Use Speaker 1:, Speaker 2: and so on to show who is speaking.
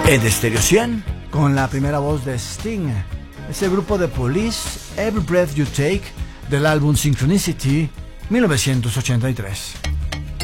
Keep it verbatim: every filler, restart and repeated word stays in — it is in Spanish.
Speaker 1: Ed Stereo cien, con la primera voz de Sting, ese grupo de Police, Every Breath You Take, del álbum Synchronicity, mil novecientos ochenta y tres.